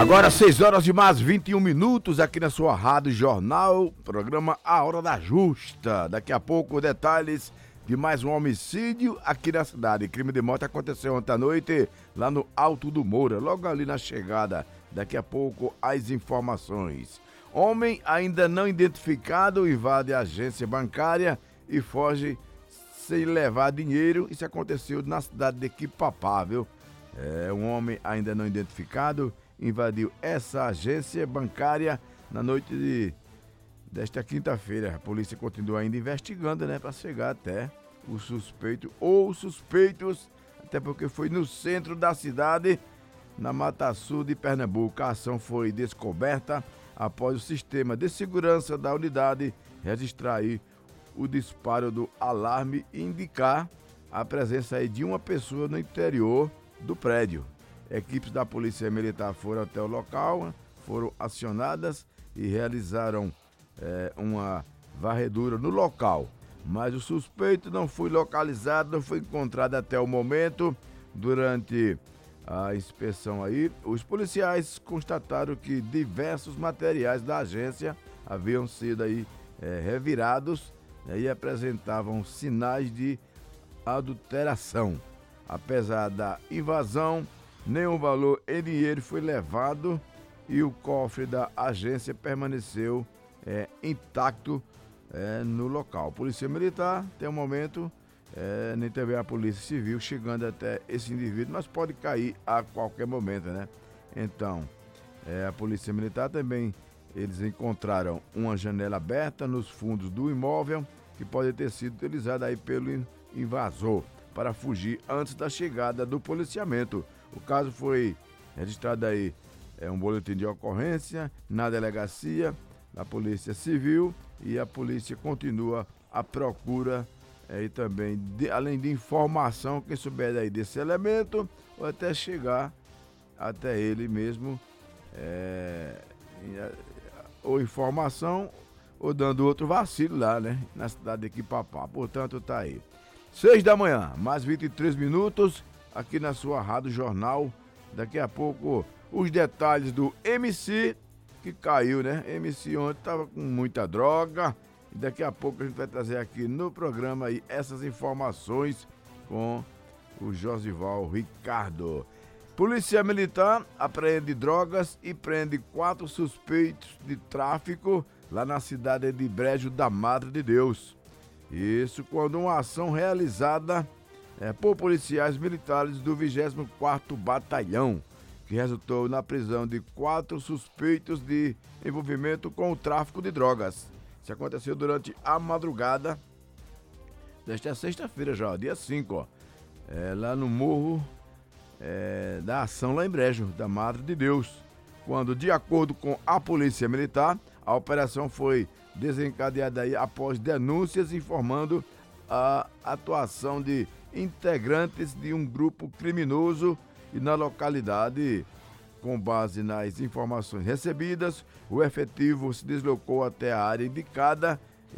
Agora 6 horas e mais 21 minutos aqui na sua Rádio Jornal, programa A Hora da Justa. Daqui a pouco detalhes de mais um homicídio aqui na cidade. Crime de morte aconteceu ontem à noite lá no Alto do Moura, logo ali na chegada. Daqui a pouco as informações. Homem ainda não identificado invade a agência bancária e foge sem levar dinheiro. Isso aconteceu na cidade de Quipapá, viu? Um homem ainda não identificado invadiu essa agência bancária na noite desta quinta-feira. A polícia continua ainda investigando, né, para chegar até o suspeito ou suspeitos, até porque foi no centro da cidade, na Mata Sul de Pernambuco. A ação foi descoberta após o sistema de segurança da unidade registrar aí o disparo do alarme e indicar a presença aí de uma pessoa no interior do prédio. Equipes da Polícia Militar foram até o local, foram acionadas e realizaram uma varredura no local. Mas o suspeito não foi localizado, não foi encontrado até o momento. Durante a inspeção aí, os policiais constataram que diversos materiais da agência haviam sido aí revirados, e apresentavam sinais de adulteração. Apesar da invasão, nenhum valor em dinheiro foi levado e o cofre da agência permaneceu intacto no local. Polícia Militar, até o momento, nem também a Polícia Civil chegando até esse indivíduo, mas pode cair a qualquer momento, né? Então, a Polícia Militar também, eles encontraram uma janela aberta nos fundos do imóvel que pode ter sido utilizada aí pelo invasor para fugir antes da chegada do policiamento. O caso foi registrado aí, um boletim de ocorrência na delegacia da Polícia Civil e a polícia continua à procura e também, além de informação, quem souber aí desse elemento, ou até chegar até ele mesmo, ou informação, ou dando outro vacilo lá, né, na cidade de Quipapá. Portanto, tá aí. 6 da manhã, mais 23 minutos, aqui na sua Rádio Jornal. Daqui a pouco, os detalhes do MC que caiu, né? MC ontem tava com muita droga. E daqui a pouco a gente vai trazer aqui no programa aí essas informações com o Josival Ricardo. Polícia Militar apreende drogas e prende 4 suspeitos de tráfico lá na cidade de Brejo da Madre de Deus. Isso quando uma ação realizada por policiais militares do 24º Batalhão, que resultou na prisão de 4 suspeitos de envolvimento com o tráfico de drogas. Isso aconteceu durante a madrugada desta sexta-feira já, dia 5, lá no morro da ação lá em Brejo, da Madre de Deus, quando, de acordo com a Polícia Militar, a operação foi desencadeada aí após denúncias informando a atuação de integrantes de um grupo criminoso e na localidade. Com base nas informações recebidas, o efetivo se deslocou até a área indicada